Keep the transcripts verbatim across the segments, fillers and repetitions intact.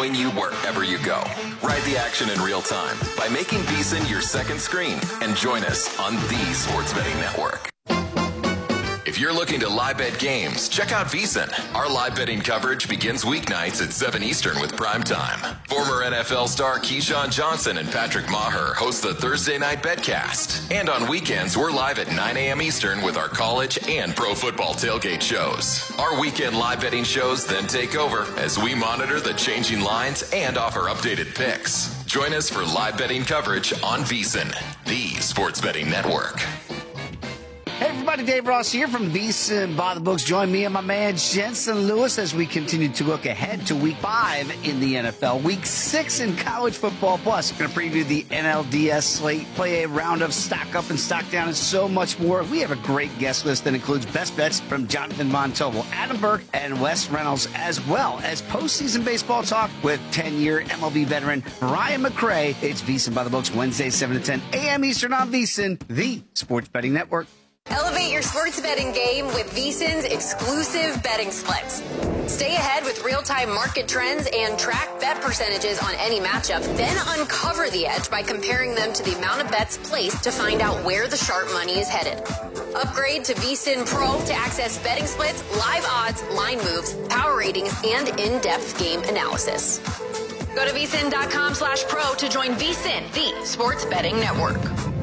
following you wherever you go. Ride the action in real time by making VSiN your second screen and join us on the Sports Betting Network. If you're looking to live bet games, check out VSiN. Our live betting coverage begins weeknights at seven Eastern with Primetime. Former N F L star Keyshawn Johnson and Patrick Maher host the Thursday Night Betcast. And on weekends, we're live at nine a.m. Eastern with our college and pro football tailgate shows. Our weekend live betting shows then take over as we monitor the changing lines and offer updated picks. Join us for live betting coverage on VSiN, the Sports Betting Network. Hey everybody, Dave Ross here from VSiN by the Books. Join me and my man Jensen Lewis as we continue to look ahead to week five in the N F L, week six in college football. Plus, we're going to preview the N L D S slate, play a round of stock up and stock down, and so much more. We have a great guest list that includes best bets from Jonathan Montalvo, Adam Burke, and Wes Reynolds, as well as postseason baseball talk with ten-year M L B veteran Ryan McRae. It's VSiN by the Books, Wednesday, seven to ten a.m. Eastern on VSiN, the Sports Betting Network. Elevate your sports betting game with VSiN's exclusive betting splits. Stay ahead with real-time market trends and track bet percentages on any matchup. Then uncover the edge by comparing them to the amount of bets placed to find out where the sharp money is headed. Upgrade to VSiN Pro to access betting splits, live odds, line moves, power ratings, and in-depth game analysis. Go to VSiN.com slash pro to join VSiN, the Sports Betting Network.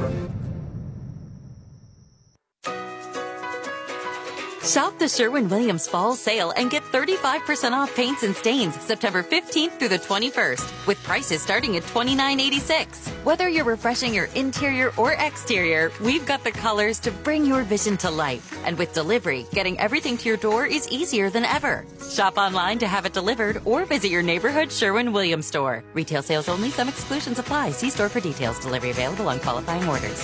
Shop the Sherwin-Williams Fall Sale and get thirty-five percent off paints and stains September fifteenth through the twenty-first, with prices starting at twenty-nine eighty-six. Whether you're refreshing your interior or exterior, we've got the colors to bring your vision to life. And with delivery, getting everything to your door is easier than ever. Shop online to have it delivered or visit your neighborhood Sherwin-Williams store. Retail sales only. Some exclusions apply. See store for details. Delivery available on qualifying orders.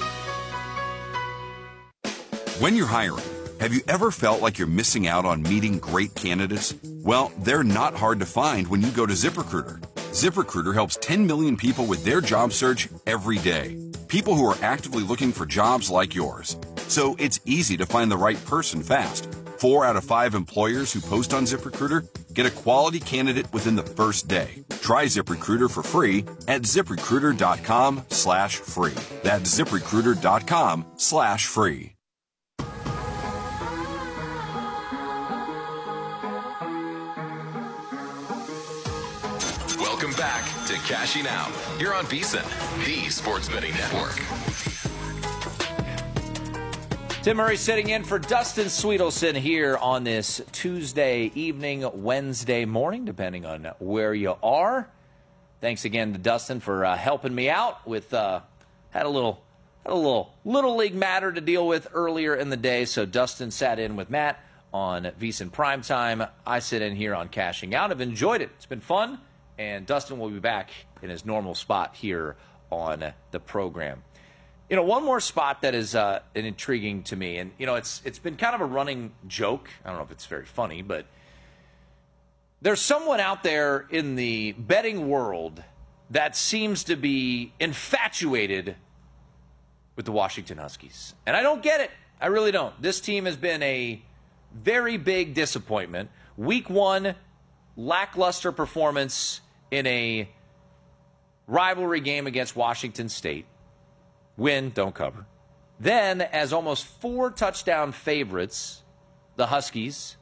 When you're hiring, have you ever felt like you're missing out on meeting great candidates? Well, they're not hard to find when you go to ZipRecruiter. ZipRecruiter helps ten million people with their job search every day. People who are actively looking for jobs like yours. So it's easy to find the right person fast. Four out of five employers who post on ZipRecruiter get a quality candidate within the first day. Try ZipRecruiter for free at ZipRecruiter.com slash free. That's ZipRecruiter.com slash free. Welcome back to Cashing Out here on VSiN, the Sports Betting Network. Tim Murray sitting in for Dustin Sweetelson here on this Tuesday evening, Wednesday morning, depending on where you are. Thanks again to Dustin for uh, helping me out with uh, had a little had a little little league matter to deal with earlier in the day, so Dustin sat in with Matt on VSiN Primetime. I sit in here on Cashing Out. I've enjoyed it. It's been fun. And Dustin will be back in his normal spot here on the program. You know, one more spot that is uh, an intriguing to me, and, you know, it's it's been kind of a running joke. I don't know if it's very funny, but there's someone out there in the betting world that seems to be infatuated with the Washington Huskies. And I don't get it. I really don't. This team has been a very big disappointment. Week one, lackluster performance in a rivalry game against Washington State. Win, don't cover. Then, as almost four touchdown favorites, the Huskies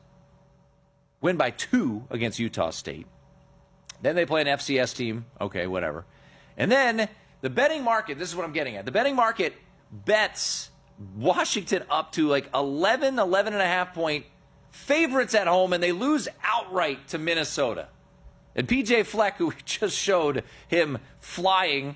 win by two against Utah State. Then they play an F C S team. Okay, whatever. And then the betting market, this is what I'm getting at. The betting market bets Washington up to like eleven, eleven and a half point favorites at home, and they lose outright to Minnesota. And P J Fleck, who just showed him flying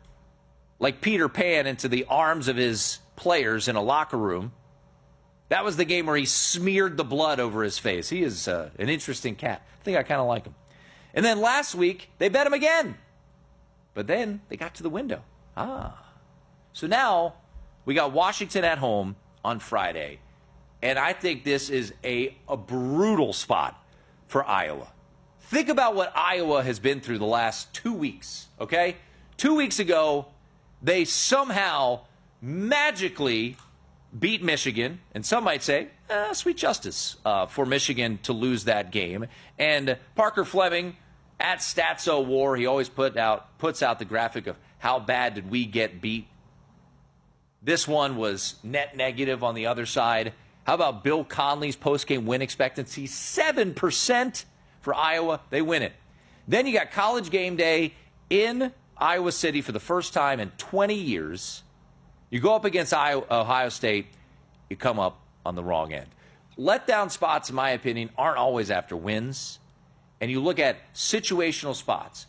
like Peter Pan into the arms of his players in a locker room, that was the game where he smeared the blood over his face. He is uh, an interesting cat. I think I kind of like him. And then last week, they bet him again. But then they got to the window. Ah. So now we got Washington at home on Friday. And I think this is a, a brutal spot for Iowa. Think about what Iowa has been through the last two weeks, okay? Two weeks ago, they somehow magically beat Michigan, and some might say, eh, sweet justice uh, for Michigan to lose that game. And Parker Fleming At Statso War, he always put out puts out the graphic of how bad did we get beat. This one was net negative on the other side. How about Bill Conley's postgame win expectancy? seven percent for Iowa. They win it. Then you got College Game Day in Iowa City for the first time in twenty years. You go up against Iowa, Ohio State, you come up on the wrong end. Letdown spots, in my opinion, aren't always after wins. And you look at situational spots.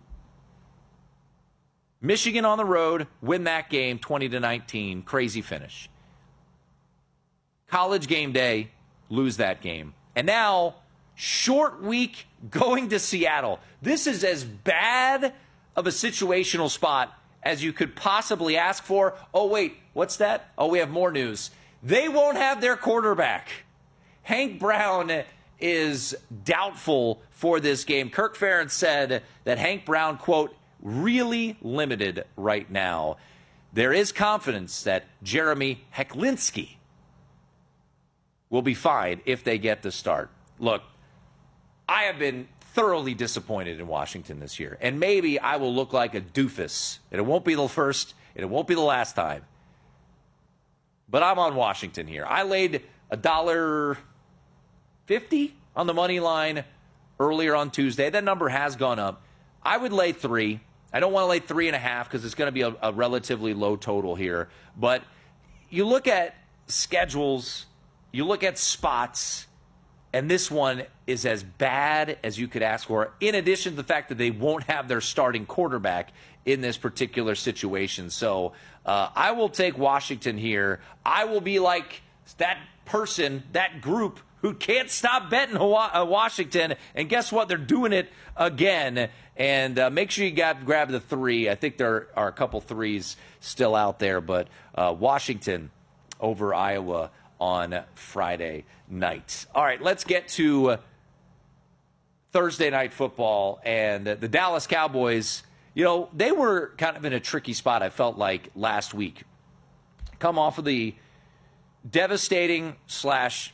Michigan on the road, win that game twenty to nineteen, crazy finish. College Game Day, lose that game. And now, short week going to Seattle. This is as bad of a situational spot as you could possibly ask for. Oh, wait, what's that? Oh, we have more news. They won't have their quarterback. Hank Brown is doubtful for this game. Kirk Ferentz said that Hank Brown, quote, really limited right now. There is confidence that Jeremy Hecklinski will be fine if they get the start. Look, I have been thoroughly disappointed in Washington this year, and maybe I will look like a doofus, and it won't be the first, and it won't be the last time. But I'm on Washington here. I laid a dollar fifty on the money line earlier on Tuesday. That number has gone up. I would lay three. I don't want to lay three and a half because it's going to be a, a relatively low total here. But you look at schedules, you look at spots, and this one is as bad as you could ask for, in addition to the fact that they won't have their starting quarterback in this particular situation. So uh, I will take Washington here. I will be like that person, that group, who can't stop betting Washington. And guess what? They're doing it again. And uh, make sure you got grab the three. I think there are a couple threes still out there. But uh, Washington over Iowa on Friday night. All right, let's get to Thursday night football. And the Dallas Cowboys, you know, they were kind of in a tricky spot, I felt like, last week. Come off of the devastating slash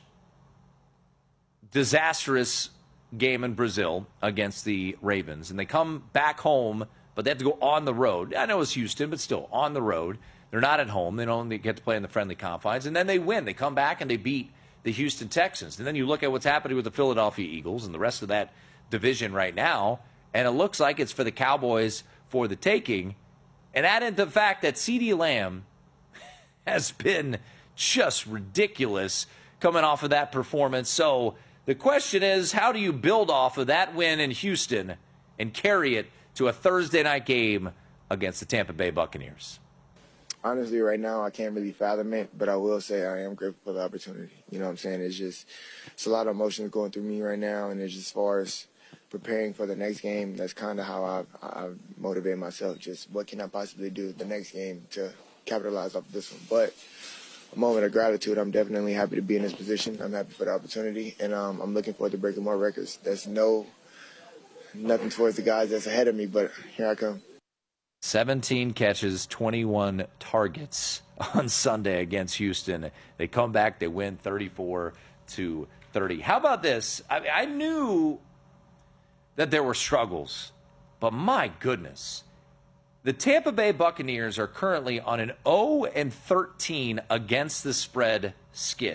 disastrous game in Brazil against the Ravens. And they come back home, but they have to go on the road. I know it's Houston, but still, on the road. They're not at home. They don't get to play in the friendly confines. And then they win. They come back and they beat the Houston Texans. And then you look at what's happening with the Philadelphia Eagles and the rest of that division right now, and it looks like it's for the Cowboys for the taking. And add into the fact that CeeDee Lamb has been just ridiculous coming off of that performance. So the question is, how do you build off of that win in Houston and carry it to a Thursday night game against the Tampa Bay Buccaneers? Honestly, right now, I can't really fathom it, but I will say I am grateful for the opportunity. You know what I'm saying? It's just, it's a lot of emotions going through me right now, and it's just as far as preparing for the next game, that's kind of how I've, I've motivated myself. Just what can I possibly do the next game to capitalize off of this one? But a moment of gratitude. I'm definitely happy to be in this position. I'm happy for the opportunity, and um, I'm looking forward to breaking more records. There's no, nothing towards the guys that's ahead of me, but here I come. seventeen catches, twenty-one targets on Sunday against Houston. They come back, they win thirty-four to thirty. How about this? I, I knew that there were struggles, but my goodness. The Tampa Bay Buccaneers are currently on an oh and thirteen against the spread skid.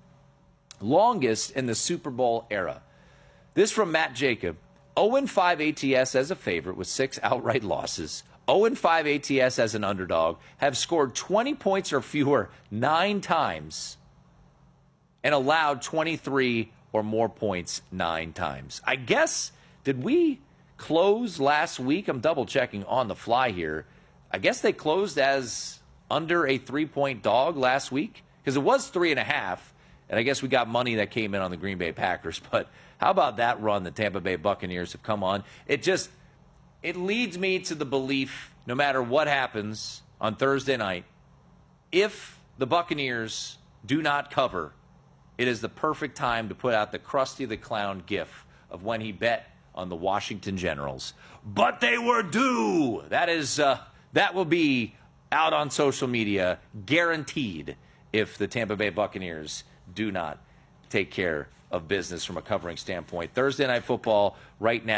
Longest in the Super Bowl era. This from Matt Jacob. oh and five A T S as a favorite with six outright losses. oh and five A T S as an underdog. Have scored twenty points or fewer nine times and allowed twenty-three or more points nine times. I guess, did we close last week? I'm double checking on the fly here. I guess they closed as under a three-point dog last week because it was three and a half, and I guess we got money that came in on the Green Bay Packers. But how about that run the Tampa Bay Buccaneers have come on? It just it leads me to the belief, no matter what happens on Thursday night, if the Buccaneers do not cover, it is the perfect time to put out the Krusty the Clown gif of when he bet on the Washington Generals. But they were due. That is, uh, that will be out on social media, guaranteed, if the Tampa Bay Buccaneers do not take care of business from a covering standpoint. Thursday Night Football right now,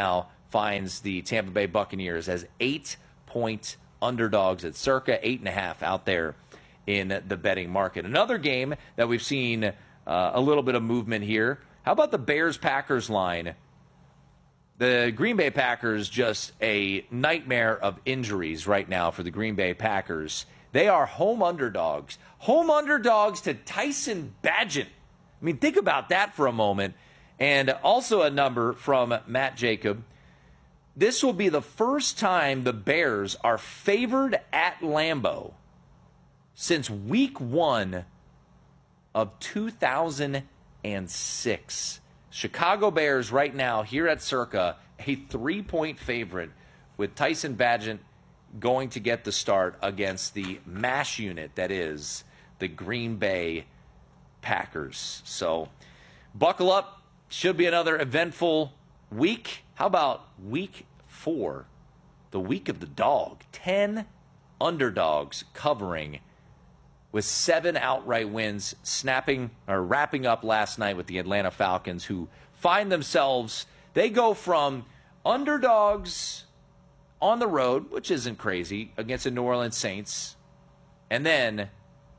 finds the Tampa Bay Buccaneers as eight-point underdogs at circa eight and a half out there in the betting market. Another game that we've seen uh, a little bit of movement here. How about the Bears-Packers line? The Green Bay Packers, just a nightmare of injuries right now for the Green Bay Packers. They are home underdogs. Home underdogs to Tyson Bagent. I mean, think about that for a moment. And also a number from Matt Jacob. This will be the first time the Bears are favored at Lambeau since week one of two thousand six. Chicago Bears right now here at Circa, a three-point favorite with Tyson Bagent going to get the start against the MASH unit that is the Green Bay Packers. So buckle up. Should be another eventful week. How about week four, the week of the dog? Ten underdogs covering with seven outright wins, snapping or wrapping up last night with the Atlanta Falcons, who find themselves, they go from underdogs on the road, which isn't crazy, against the New Orleans Saints, and then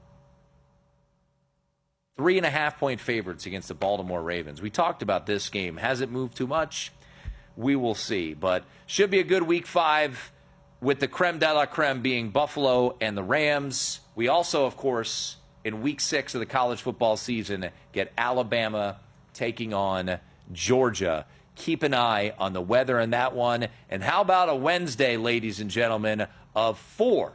three and a half point favorites against the Baltimore Ravens. We talked about this game. Has it moved too much? We will see, but should be a good week five with the creme de la creme being Buffalo and the Rams. We also, of course, in week six of the college football season, get Alabama taking on Georgia. Keep an eye on the weather in that one. And how about a Wednesday, ladies and gentlemen, of four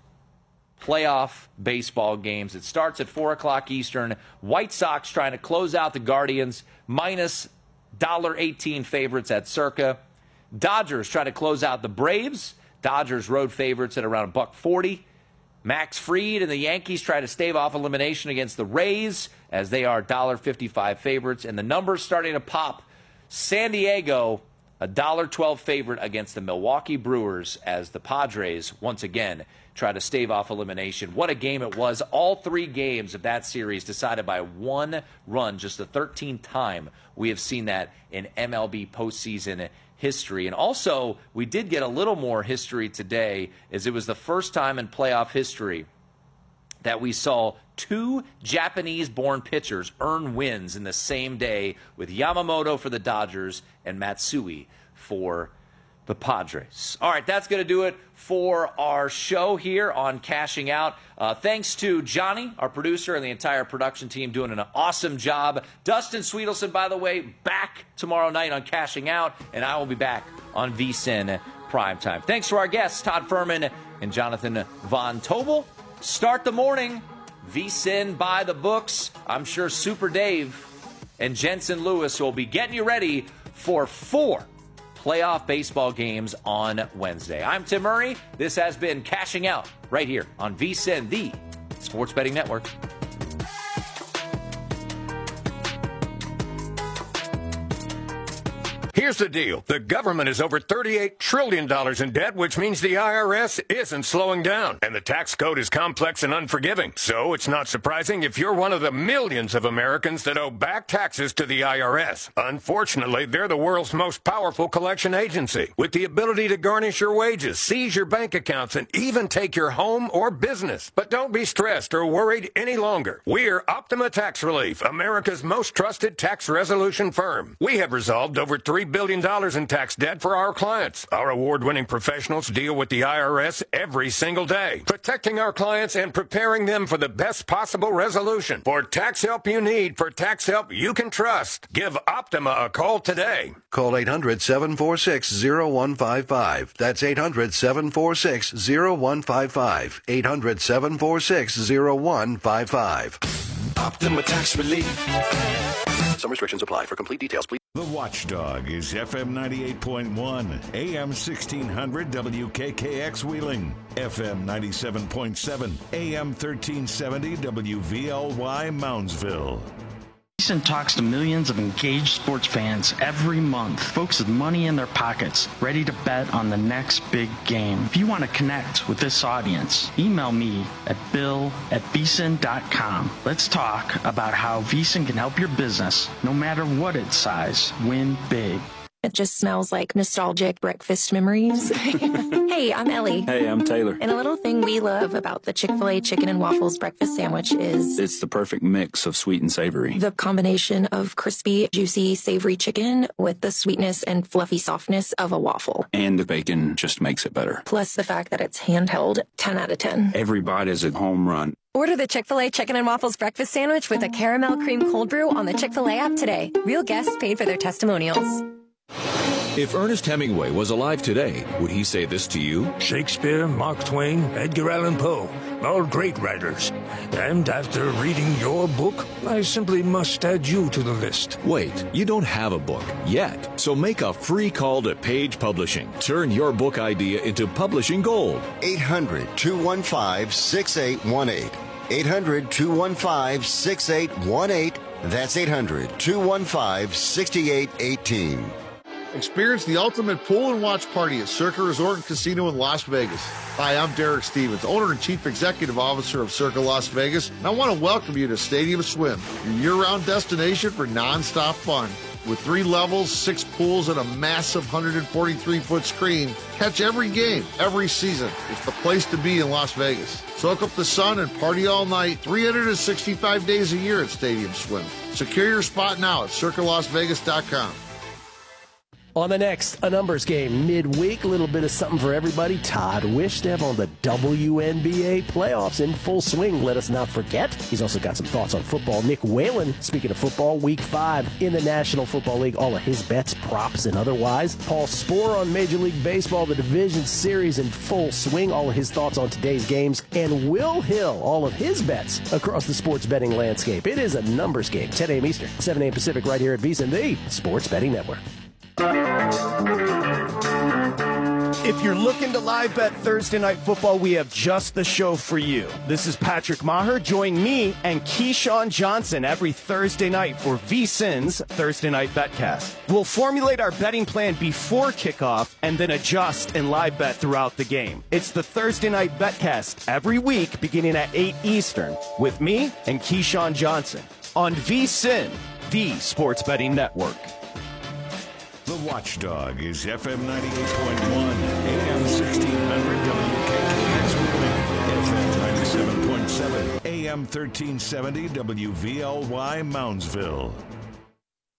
playoff baseball games? It starts at four o'clock Eastern. White Sox trying to close out the Guardians, minus one eighteen favorites at Circa. Dodgers try to close out the Braves. Dodgers road favorites at around a buck forty. Max Fried and the Yankees try to stave off elimination against the Rays as they are one fifty-five favorites. And the numbers starting to pop. San Diego, a one twelve favorite against the Milwaukee Brewers as the Padres once again try to stave off elimination. What a game it was. All three games of that series decided by one run, just the thirteenth time we have seen that in M L B postseason history. And also, we did get a little more history today, as it was the first time in playoff history that we saw two Japanese-born pitchers earn wins in the same day, with Yamamoto for the Dodgers and Matsui for the Padres. All right, that's going to do it for our show here on Cashing Out. Uh, thanks to Johnny, our producer, and the entire production team doing an awesome job. Dustin Sweetelson, by the way, back tomorrow night on Cashing Out, and I will be back on VSiN Primetime. Thanks to our guests, Todd Furman and Jonathan Von Tobel. Start the morning, VSiN by the books. I'm sure Super Dave and Jensen Lewis will be getting you ready for four playoff baseball games on Wednesday. I'm Tim Murray. This has been Cashing Out right here on VSiN, the Sports Betting Network. Here's the deal. The government is over thirty-eight trillion dollars in debt, which means the I R S isn't slowing down. And the tax code is complex and unforgiving. So it's not surprising if you're one of the millions of Americans that owe back taxes to the I R S. Unfortunately, they're the world's most powerful collection agency, with the ability to garnish your wages, seize your bank accounts, and even take your home or business. But don't be stressed or worried any longer. We're Optima Tax Relief, America's most trusted tax resolution firm. We have resolved over three billion dollars in tax debt for our clients. Our award-winning professionals deal with the I R S every single day, protecting our clients and preparing them for the best possible resolution. For tax help you need, for tax help you can trust, give Optima a call today. Call eight hundred, seven four six, zero one five five. That's eight hundred, seven four six, zero one five five. eight hundred, seven four six, zero one five five. Optima Tax Relief. Some restrictions apply. For complete details, please. The Watchdog is F M ninety-eight point one, A M sixteen hundred W K K X Wheeling, F M ninety-seven point seven, A M thirteen seventy W V L Y Moundsville. VSiN talks to millions of engaged sports fans every month, folks with money in their pockets, ready to bet on the next big game. If you want to connect with this audience, email me at bill at vsin dot com. Let's talk about how VSiN can help your business, no matter what its size, win big. It just smells like nostalgic breakfast memories. Hey, I'm Ellie. Hey, I'm Taylor. And a little thing we love about the Chick-fil-A chicken and waffles breakfast sandwich is it's the perfect mix of sweet and savory. The combination of crispy, juicy, savory chicken with the sweetness and fluffy softness of a waffle. And the bacon just makes it better. Plus the fact that it's handheld, ten out of ten. Every bite is a home run. Order the Chick-fil-A Chicken and Waffles breakfast sandwich with a caramel cream cold brew on the Chick-fil-A app today. Real guests paid for their testimonials. If Ernest Hemingway was alive today, would he say this to you? Shakespeare, Mark Twain, Edgar Allan Poe, all great writers. And after reading your book, I simply must add you to the list. Wait, you don't have a book yet, so make a free call to Page Publishing. Turn your book idea into publishing gold. eight hundred, two one five, six eight one eight. eight hundred, two one five, six eight one eight. That's eight hundred, two one five, six eight one eight. Experience the ultimate pool and watch party at Circa Resort and Casino in Las Vegas. Hi, I'm Derek Stevens, owner and chief executive officer of Circa Las Vegas, and I want to welcome you to Stadium Swim, your year-round destination for non-stop fun. With three levels, six pools, and a massive one hundred forty-three foot screen, catch every game, every season. It's the place to be in Las Vegas. Soak up the sun and party all night, three hundred sixty-five days a year at Stadium Swim. Secure your spot now at circa las vegas dot com. On the next, a numbers game midweek, a little bit of something for everybody. Todd Wishnev on the W N B A playoffs in full swing. Let us not forget. He's also got some thoughts on football. Nick Whalen, speaking of football, week five in the National Football League. All of his bets, props, and otherwise. Paul Sporer on Major League Baseball, the Division Series in full swing. All of his thoughts on today's games. And Will Hill, all of his bets across the sports betting landscape. It is a numbers game. ten a.m. Eastern, seven a.m. Pacific, right here at VSiN, the Sports Betting Network. If you're looking to live bet Thursday Night Football, we have just the show for you. This is Patrick Maher. Join me and Keyshawn Johnson every Thursday night for VSiN's Thursday Night Betcast. We'll formulate our betting plan before kickoff and then adjust and live bet throughout the game. It's the Thursday Night Betcast every week beginning at eight Eastern with me and Keyshawn Johnson on VSiN, the Sports Betting Network. The Watchdog is F M ninety-eight point one, A M sixteen hundred W K K X Wheeling, F M ninety-seven point seven, A M thirteen seventy W V L Y Moundsville.